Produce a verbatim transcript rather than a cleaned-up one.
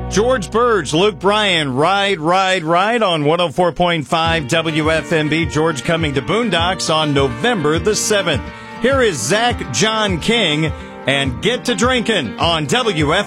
George Burge, Luke Bryan, Ride, Ride, Ride on one oh four point five W F M B. George coming to Boondocks on November the seventh. Here is Zach John King and Get to Drinkin' on W F M B.